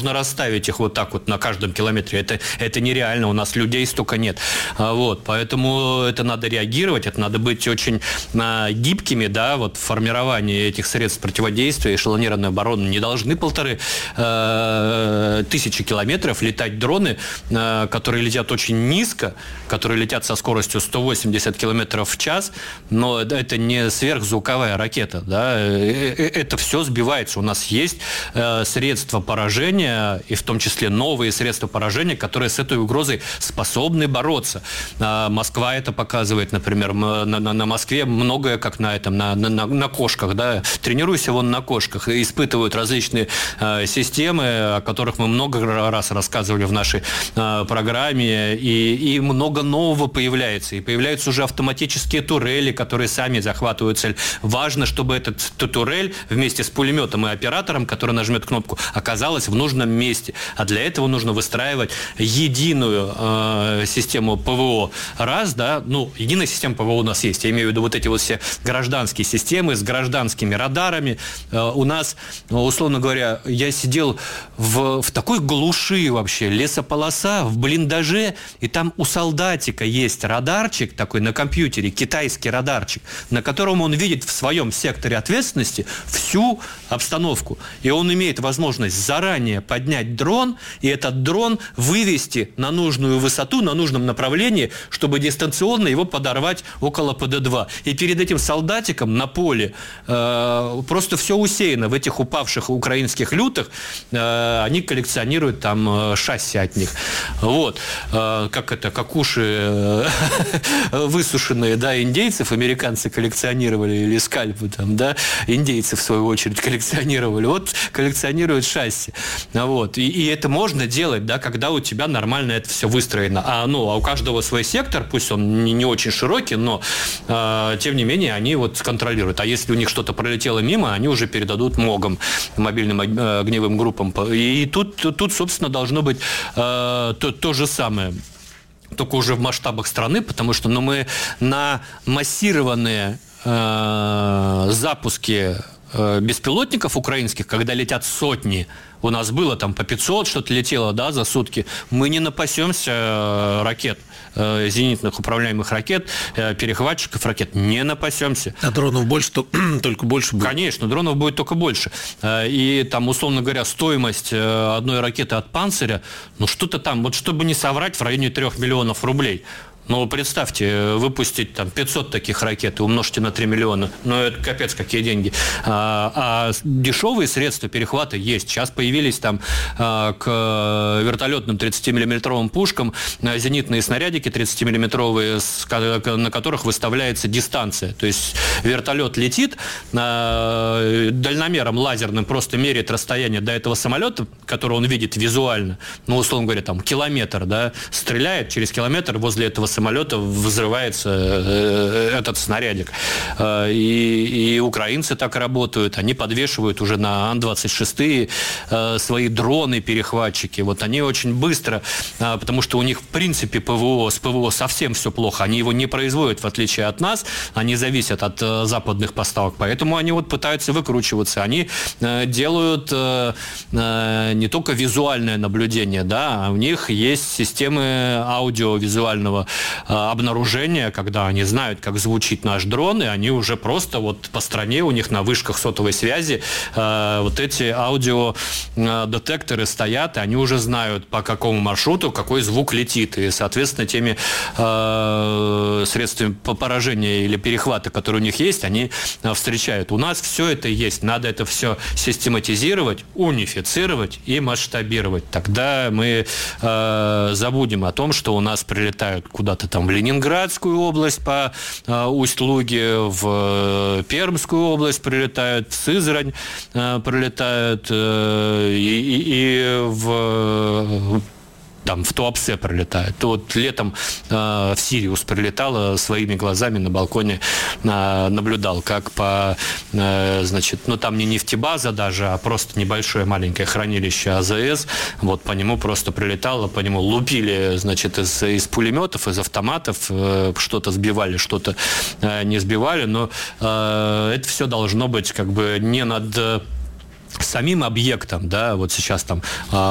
невозможно расставить их вот так вот на каждом километре. Это нереально, у нас людей столько нет. Вот, поэтому это надо реагировать, это надо быть очень гибкими, да, вот в формировании этих средств противодействия. Эшелонированной обороны не должны 1500 километров летать дроны, которые летят очень низко, которые летят со скоростью 180 километров в час, но это не сверхзвуковая ракета, да, это все сбивается. У нас есть средства поражения, и в том числе новые средства поражения, которые с этой угрозой способны бороться. Москва это показывает, например, на Москве многое как на кошках, да, тренируйся вон на кошках, испытывают различные системы, о которых мы много раз рассказывали в нашей программе, и много нового появляется, и появляются уже автоматические турели, которые сами захватывают цель. Важно, чтобы эта турель вместе с пулеметом и оператором, который нажмет кнопку, оказалась в нужном месте. А для этого нужно выстраивать единую систему ПВО. Единая система ПВО у нас есть. Я имею в виду вот эти вот все гражданские системы с гражданскими радарами. У нас, условно говоря, я сидел в такой глуши вообще, лесополоса, в блиндаже, и там у солдатика есть радарчик такой на компьютере, китайский радарчик, на котором он видит в своем секторе ответственности всю обстановку. И он имеет возможность заранее поднять дрон, и этот дрон вывести на нужную высоту, на нужном направлении, чтобы дистанционно его подорвать около ПД-2. И перед этим солдатиком на поле просто все усеяно в этих упавших украинских лютах. Они коллекционируют там шасси от них. Вот. Как уши высушенные, да, индейцев, американцы коллекционировали, или скальпы там, да, индейцы в свою очередь коллекционировали. Вот коллекционируют шасси. Вот. И это можно делать, да, когда у тебя нормально это все выстроено. А у каждого свой сектор, пусть он не очень широкий, но тем не менее они вот контролируют. А если у них что-то пролетело мимо, они уже передадут МОГам, мобильным огневым группам. И тут собственно, должно быть то же самое. Только уже в масштабах страны, потому что мы на массированные запуски беспилотников украинских, когда летят сотни, у нас было там по 500 что-то летело, да, за сутки, мы не напасемся ракет, зенитных управляемых ракет, перехватчиков ракет, не напасемся. А дронов больше, только больше будет? Конечно, дронов будет только больше. И там, условно говоря, стоимость одной ракеты от «Панциря», что-то там, вот чтобы не соврать, в районе 3 миллионов рублей. Представьте, выпустить там 500 таких ракет и умножьте на 3 миллиона. Это капец, какие деньги. А дешевые средства перехвата есть. Сейчас появились там к вертолетным 30-миллиметровым пушкам зенитные снарядики 30-миллиметровые, на которых выставляется дистанция. То есть вертолет летит, дальномером лазерным просто меряет расстояние до этого самолета, который он видит визуально, условно говоря, там километр, да, стреляет через километр, возле этого самолета взрывается этот снарядик. И украинцы так работают. Они подвешивают уже на Ан-26 свои дроны-перехватчики. Вот они очень быстро, потому что у них, в принципе, с ПВО совсем все плохо. Они его не производят, в отличие от нас. Они зависят от западных поставок. Поэтому они пытаются выкручиваться. Они делают не только визуальное наблюдение, да, а у них есть системы аудиовизуального обнаружения, когда они знают, как звучит наш дрон, и они уже просто по стране, у них на вышках сотовой связи эти аудиодетекторы стоят, и они уже знают, по какому маршруту какой звук летит. И, соответственно, теми средствами поражения или перехвата, которые у них есть, они встречают. У нас все это есть. Надо это все систематизировать, унифицировать и масштабировать. Тогда мы забудем о том, что у нас прилетают куда-то там в Ленинградскую область по Усть-Луге, в Пермскую область прилетают, в Сызрань прилетают и в Туапсе прилетает. Летом в Сириус прилетало, своими глазами на балконе наблюдал, как там не нефтебаза даже, а просто небольшое маленькое хранилище АЗС, по нему просто прилетало, по нему лупили, из пулеметов, из автоматов, что-то сбивали, что-то не сбивали, но это все должно быть не над самим объектом, да, вот сейчас там